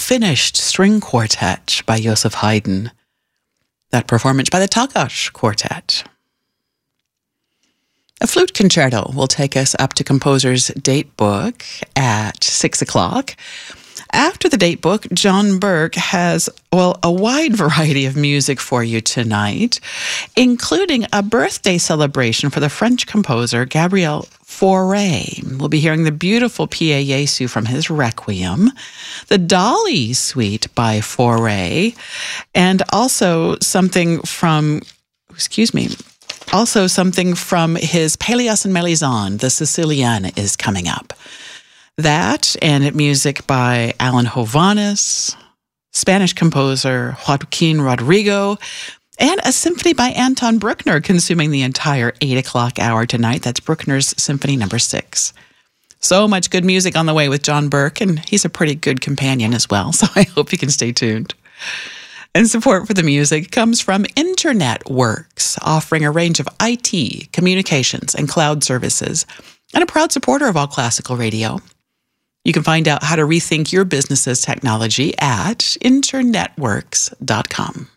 Finished String Quartet by Joseph Haydn. That performance by the Takács Quartet. A flute concerto will take us up to composer's date book at 6 o'clock. After the date book, John Burke has, a wide variety of music for you tonight, including a birthday celebration for the French composer Gabriel Fauré. We'll be hearing the beautiful Pie Jesu from his Requiem, the Dolly Suite by Fauré, and also something from his Pelléas and Mélisande, the Sicilian, is coming up. That and music by Alan Hovhaness, Spanish composer Joaquin Rodrigo, and a symphony by Anton Bruckner consuming the entire 8 o'clock hour tonight. That's Bruckner's Symphony No. 6. So much good music on the way with John Burke, and he's a pretty good companion as well, so I hope you can stay tuned. And support for the music comes from Internet Works, offering a range of IT, communications, and cloud services, and a proud supporter of All Classical Radio. You can find out how to rethink your business's technology at internetworks.com.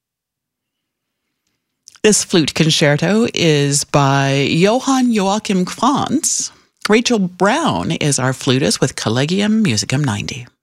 This flute concerto is by Johann Joachim Franz. Rachel Brown is our flutist with Collegium Musicum 90.